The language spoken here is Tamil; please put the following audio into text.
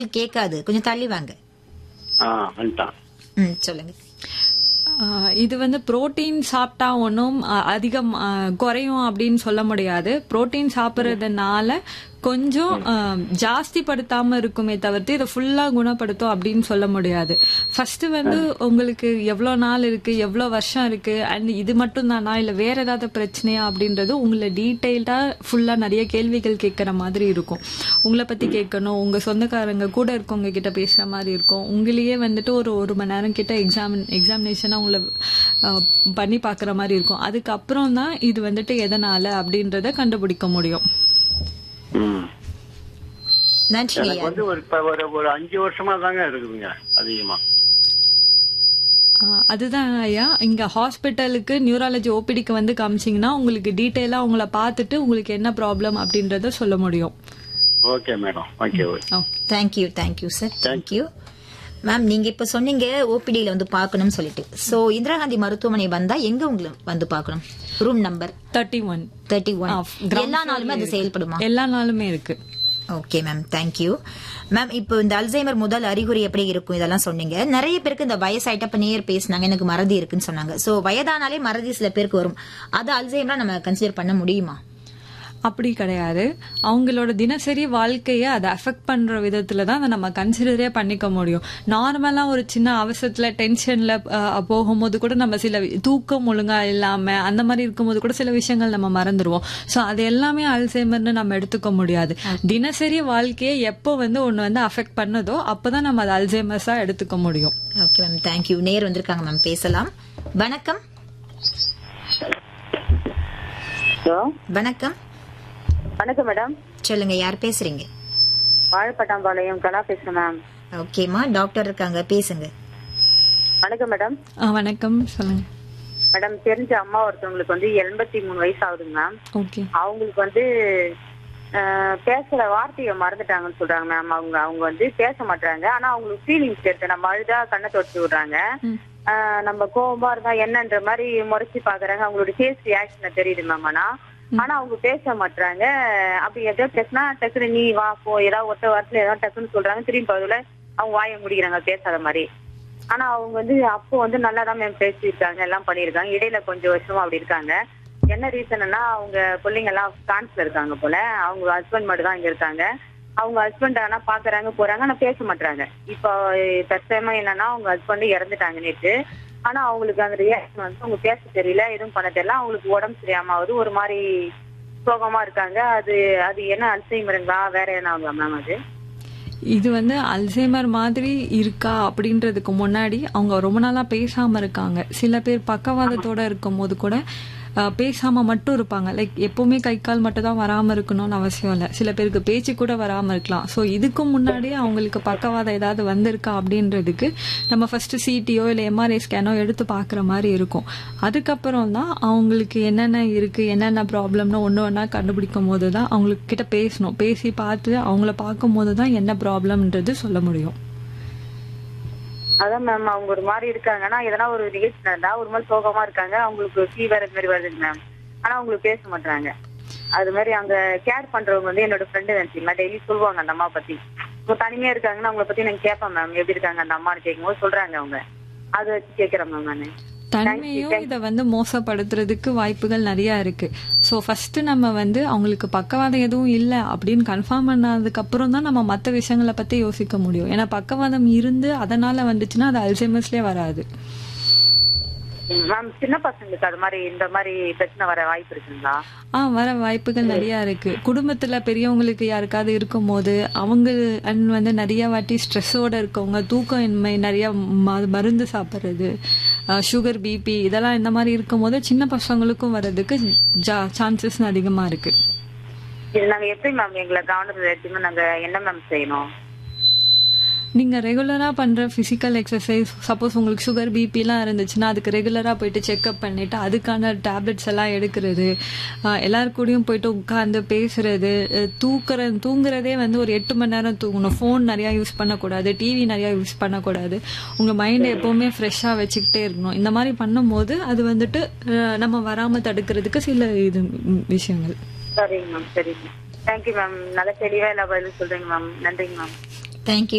கேட்காது. கொஞ்சம் தள்ளி வாங்க. வந்துட்டான். சொல்லுங்க. இது வந்து புரோட்டீன் சாப்பிட்டா ஒன்றும் அதிகம் குறையும் அப்படின்னு சொல்ல முடியாது. புரோட்டீன் சாப்பிட்றதுனால கொஞ்சம் ஜாஸ்தி படுத்தாம இருக்குமே தவிர்த்து இதை ஃபுல்லா குணப்படுத்தும் அப்படின்னு சொல்ல முடியாது. ஃபர்ஸ்ட் வந்து உங்களுக்கு எவ்வளோ நாள் இருக்கு, எவ்வளோ வருஷம் இருக்கு, அண்ட் இது மட்டும் தானா இல்லை வேற ஏதாவது பிரச்சனையா அப்படின்றது உங்களை டீட்டெயில்டா ஃபுல்லா நிறைய கேள்விகள் கேட்கற மாதிரி இருக்கும். உங்களை பத்தி கேட்கணும், உங்க சொந்தக்காரங்க கூட இருக்கவங்க கிட்ட பேசுற மாதிரி இருக்கும். உங்களையே வந்துட்டு ஒரு மணி நேரம் கிட்ட எக்ஸாமினேஷனா உங்களை பண்ணி பாக்குற மாதிரி இருக்கும். அதுக்கப்புறம் தான் இது வந்துட்டு எதனால அப்படின்றத கண்டுபிடிக்க முடியும். எனக்கு வந்து ஒரு 5 வருஷமா தாங்க இருக்குதுங்க அதிகமா. அதுதான் ஐயா, இங்க ஹாஸ்பிட்டலுக்கு நியூராலஜி ஓபிடிக்கு வந்து காமிச்சிங்கன்னா உங்களுக்கு டீட்டெயிலா உங்களை பார்த்துட்டு உங்களுக்கு என்ன ப்ராப்ளம் அப்படின்றத சொல்ல முடியும். Okay madam. Okay. Thank you sir. Thank you ma'am. நீங்க இப்ப சொன்னீங்க ஓபிடியில வந்து பாக்கணும்னு சொல்லிட்டு. சோ இந்திரா காந்தி மருத்துவமனை வந்தா எங்க உங்களை வந்து பாக்கணும்? Room number 31. எல்லா நாளுமே அது செயல்படுமா? எல்லா நாளுமே இருக்கு. Okay ma'am, thank you ma'am. இப்போ இந்த அல்சைமர் முதல் அறிகுறி எப்படி இருக்கும் இதெல்லாம் சொன்னீங்க. நிறைய பேருக்கு இந்த வயசாயிட்ட இப்ப நேர் பேசினாங்க, எனக்கு மறதி இருக்குன்னு சொன்னாங்க. சோ வயதானாலே மறதி சில பேருக்கு வரும். அது அல்சைமரா நம்ம கன்சிடர் பண்ண முடியுமா? அப்படி கிடையாது. அவங்களோட தினசரி வாழ்க்கையை அதை அஃபெக்ட் பண்ற விதத்துல தான் அதை நம்ம கன்சிடரே பண்ணிக்க முடியும். நார்மலா ஒரு சின்ன அவசரத்துல டென்ஷன்ல போகும்போது கூட நம்ம சில தூக்கம் ஒழுங்கா இல்லாம அந்த மாதிரி இருக்கும்போது கூட சில விஷயங்கள் நம்ம மறந்துடுவோம். ஸோ அது எல்லாமே அல்சைமர்னு நம்ம எடுத்துக்க முடியாது. தினசரி வாழ்க்கையை எப்போ வந்து ஒன்று வந்து அஃபெக்ட் பண்ணதோ அப்பதான் நம்ம அது அல்சைமர்ஸா எடுத்துக்க முடியும். Okay ma'am, thank you. நேர் வந்திருக்காங்க மேம், பேசலாம். வணக்கம். வணக்கம். வணக்கம் மேடம். சொல்லுங்க, யார் பேசுறீங்க? வாழைப்பட்டாம்பாளையம் கலா பேசுறேன் மேம். ஓகேமா, டாக்டர் இருக்காங்க, பேசுங்க. வணக்கம் மேடம். வணக்கம், சொல்லுங்க மேடம். தெரிஞ்ச அம்மா ஒருத்தவங்களுக்கு வந்து 83 வயசு ஆகுதுங்க மேம். ஓகே. அவங்களுக்கு வந்து பேசுற வார்த்தையை மறந்துட்டாங்கன்னு சொல்றாங்க மேம். அவங்க வந்து பேச மாட்டாங்க. ஆனா அவங்களுக்கு ஃபீலிங்ஸ் இருக்கு. நம்ம அழுதா கண்ணை தொடச்சு விடுறாங்க, நம்ம கோபமா இருந்தா என்னன்ற மாதிரி முறைச்சு பாக்குறாங்க. அவங்களோட ஃபேஸ் ரியாக்ஷன் தெரியுது மேம். ஆனா அவங்க பேச மாட்டாங்க. அப்படி எதாவது பேசினா டக்குனு நீ வா போ ஏதாவது ஒத்த வாரத்துல ஏதாவது டக்குன்னு சொல்றாங்க. திரும்பி அதுல அவங்க வாய முடிக்கிறாங்க பேசாத மாதிரி. ஆனா அவங்க வந்து அப்போ வந்து நல்லாதான் மேம் பேசியிருக்காங்க, எல்லாம் பண்ணிருக்காங்க. இடையில கொஞ்சம் வருஷமா அப்படி இருக்காங்க. என்ன ரீசன்னா அவங்க பிள்ளைங்க எல்லாம் பிரான்ஸ்ல இருக்காங்க போல. அவங்க ஹஸ்பண்ட் மட்டும் தான் இங்க இருக்காங்க. அவங்க ஹஸ்பண்ட் ஆனா பாக்குறாங்க போறாங்க, ஆனா பேச மாட்டாங்க. இப்போ தற்சயமா என்னன்னா அவங்க ஹஸ்பண்ட் இறந்துட்டாங்க நேற்று. ஆனா அவங்களுக்கு அந்த ரியாக்ஷன் வந்து அவங்க பேச தெரியல, எதுவும் பண்ண தெரியல. அவங்களுக்கு உடம்பு சரியாம ஆகுது, ஒரு மாதிரி சோகமா இருக்காங்க. அது அது என்ன அல்சைமருங்களா வேற என்ன ஆகுங்களா மேம்? அது இது வந்து அல்சைமர் மாதிரி இருக்கா அப்படின்றதுக்கு முன்னாடி அவங்க ரொம்ப நாளா பேசாம இருக்காங்க. சில பேர் பக்கவாதத்தோட இருக்கும் போது கூட பேசாம மட்டும் இருப்பாங்க. லைக் எப்பவுமே கை கால் மட்டும் தான் வராம இருக்கணும்னு அவசியம் இல்லை. சில பேருக்கு பேச்சு கூட வராம இருக்கலாம். ஸோ இதுக்கு முன்னாடியே அவங்களுக்கு பக்கவாதம் ஏதாவது வந்திருக்கா அப்படின்றதுக்கு நம்ம ஃபர்ஸ்ட் சிடியோ இல்லை எம்ஆர்ஐ ஸ்கேனோ எடுத்து பார்க்குற மாதிரி இருக்கும். அதுக்கப்புறம் தான் அவங்களுக்கு என்னென்ன இருக்கு, என்னென்ன ப்ராப்ளம்னு ஒன்று ஒன்றா கண்டுபிடிக்கும் போது தான் அவங்களுக்கு கிட்ட பேசணும். பேசி பார்த்து அவங்கள பார்க்கும் போது தான் என்ன ப்ராப்ளம்ன்றது சொல்ல முடியும். அதான் மேம், அவங்க ஒரு மாதிரி இருக்காங்கன்னா எதனா ஒரு நிகழ்ச்சி நடந்தா ஒரு மாதிரி சோகமா இருக்காங்க. அவங்களுக்கு ஃபீவர் அது மாதிரி வருதுங்க மேம். ஆனா அவங்களுக்கு பேச மாட்டாங்க. அது மாதிரி அங்க கேர் பண்றவங்க வந்து என்னோட ஃப்ரெண்டு நினைச்சீங்களா, டெய்லி சொல்லுவாங்க அந்த அம்மா பத்தி. இப்போ தனிமையா இருக்காங்கன்னா அவங்கள பத்தி நான் கேட்பேன் மேம், எப்படி இருக்காங்க அந்த அம்மான்னு கேட்கும்போது சொல்றாங்க அவங்க. அதை வச்சு கேட்கிறேன் மேம் நானு. தனிமையும் இதை வந்து மோசப்படுத்துறதுக்கு வாய்ப்புகள் நிறைய இருக்கு. ஸோ ஃபர்ஸ்ட் நம்ம வந்து அவங்களுக்கு பக்கவாதம் எதுவும் இல்லை அப்படின்னு கன்ஃபார்ம் பண்ணதுக்கு அப்புறம் தான் நம்ம மற்ற விஷயங்களை பத்தி யோசிக்க முடியும். ஏன்னா பக்கவாதம் இருந்து அதனால வந்துச்சுன்னா அது அல்சைமர்ஸ்லயே வராது. மேம், சின்ன பசங்களுக்கு அது மாதிரி இந்த மாதிரி பிரச்சனை வர வாய்ப்பு இருக்குங்களா? வர வாய்ப்புகள் நிறைய இருக்கு. குடும்பத்துல பெரியவங்களுக்கு யாருக்காவது இருக்கும் போது அவங்க வந்து நிறைய வாட்டி ஸ்ட்ரெஸ்ஸோட இருக்கவங்க, தூக்கமின்மை, நிறைய மருந்து சாப்பிட்றது, சுகர், பிபி இதெல்லாம் இந்த மாதிரி இருக்கும் போது சின்ன பசங்களுக்கும் வர்றதுக்கு சான்சஸ் அதிகமா இருக்கு. இது நாங்க எப்படி மேம் எங்களை கவனத்துல எடுத்துக்கணும்? நாங்க என்ன மேம் செய்யணும்? நீங்க ரெகுலரா பண்ற பிசிக்கல் எக்ஸசைஸ், சப்போஸ் உங்களுக்கு சுகர், பிபி எல்லாம் இருந்துச்சுன்னா அதுக்கு ரெகுலரா போயிட்டு செக்அப் பண்ணிட்டு அதுக்கான டேப்லெட்ஸ் எல்லாம் எடுக்கிறது, எல்லாரு கூடயும் போயிட்டு உட்கார்ந்து பேசுறது, தூங்குறதே வந்து ஒரு 8 மணி நேரம் தூங்கணும். ஃபோன் நிறைய யூஸ் பண்ணக்கூடாது, டிவி நிறைய யூஸ் பண்ணக்கூடாது. உங்க மைண்டை எப்பவுமே ஃப்ரெஷ்ஷா வச்சுக்கிட்டே இருக்கணும். இந்த மாதிரி பண்ணும்போது அது வந்துட்டு நம்ம வராம தடுக்கிறதுக்கு சில இது விஷயங்கள். சரிங்க மேம், சரிங்க. Thank you ma'am. நல்ல தெளிவா எல்லா பதிலும் சொல்றீங்க மேம். நன்றிங்க மேம். தேங்க்யூ.